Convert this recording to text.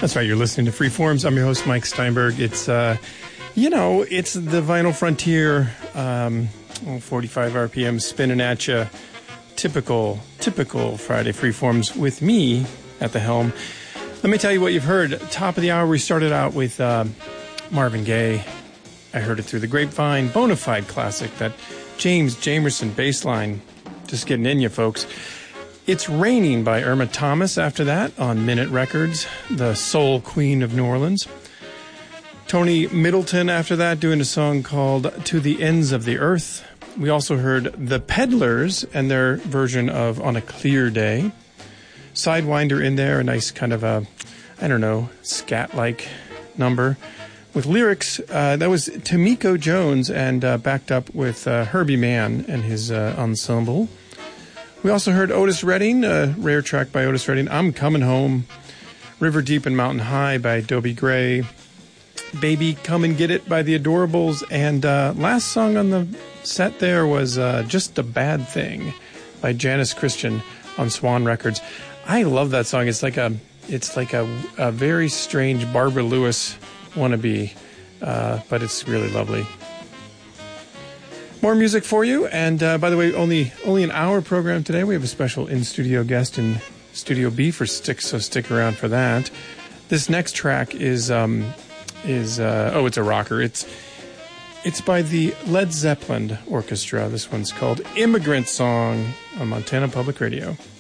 That's right, you're listening to Freeforms. I'm your host, Mike Steinberg. It's, it's the Vinyl Frontier, 45 RPM spinning at you. Typical Friday Freeforms with me at the helm. Let me tell you what you've heard. Top of the hour, we started out with Marvin Gaye. I heard it through the grapevine. Bonafide classic, that James Jamerson bass line. Just getting in you, folks. It's Raining by Irma Thomas after that on Minute Records, the soul queen of New Orleans. Tony Middleton after that doing a song called To the Ends of the Earth. We also heard The Peddlers and their version of On a Clear Day. Sidewinder in there, a nice kind of a, scat-like number. With lyrics, that was Tamiko Jones and backed up with Herbie Mann and his ensemble. We also heard Otis Redding, a rare track by Otis Redding, I'm Coming Home. River Deep and Mountain High by Dobie Gray. Baby Come and Get It by the Adorables. And last song on the set there was Just a Bad Thing by Janice Christian on Swan Records. I love that song. It's like a very strange Barbara Lewis wannabe, but it's really lovely. More music for you, and by the way, only an hour program today. We have a special in-studio guest in Studio B for Sticks, so stick around for that. This next track is it's a rocker. It's by the Led Zeppelin Orchestra. This one's called Immigrant Song on Montana Public Radio.